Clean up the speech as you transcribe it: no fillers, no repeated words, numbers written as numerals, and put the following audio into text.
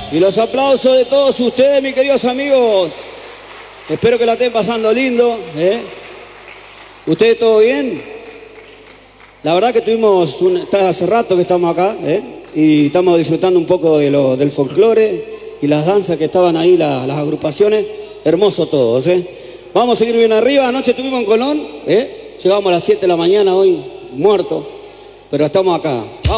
Y los aplausos de todos ustedes, mis queridos amigos. Espero que la estén pasando lindo. ¿Ustedes todo bien? La verdad que hace rato que estamos acá, y estamos disfrutando un poco del folclore y las danzas que estaban ahí, las agrupaciones. Hermoso todos, Vamos a seguir bien arriba. Anoche estuvimos en Colón, llegamos a las 7 de la mañana hoy, muertos, pero estamos acá. Vamos.